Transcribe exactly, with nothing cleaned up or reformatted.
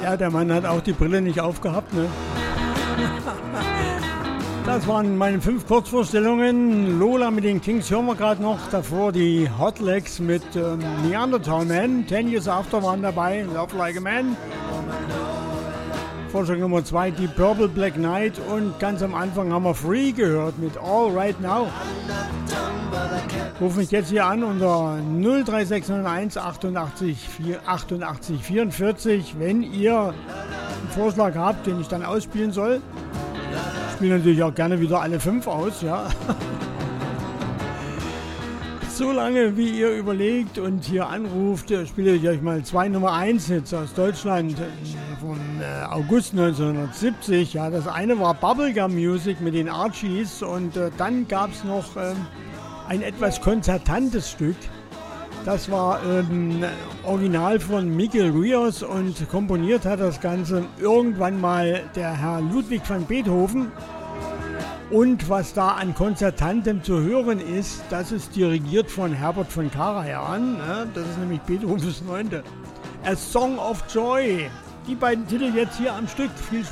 Ja, der Mann hat auch die Brille nicht aufgehabt, ne? Das waren meine fünf Kurzvorstellungen. Lola mit den Kings hören wir gerade noch. Davor die Hot Legs mit ähm, Neanderthal Man. Ten Years After waren dabei. Love Like a Man. Vorstellung Nummer zwei, die Purple Black Knight. Und ganz am Anfang haben wir Free gehört mit All Right Now. Ruf mich jetzt hier an unter null drei sechs null eins achtundachtzig vierundvierzig, wenn ihr einen Vorschlag habt, den ich dann ausspielen soll. Ich spiele natürlich auch gerne wieder alle fünf aus, ja. So lange wie ihr überlegt und hier anruft, spiele ich euch mal zwei Nummer eins Hits aus Deutschland von August neunzehnhundertsiebzig. Ja, das eine war Bubblegum Music mit den Archies und äh, dann gab es noch äh, ein etwas konzertantes Stück. Das war ähm, Original von Miguel Rios und komponiert hat das Ganze irgendwann mal der Herr Ludwig van Beethoven. Und was da an Konzertantem zu hören ist, das ist dirigiert von Herbert von Karajan. Ne? Das ist nämlich Beethovens Neunte. A Song of Joy. Die beiden Titel jetzt hier am Stück. Viel Spaß.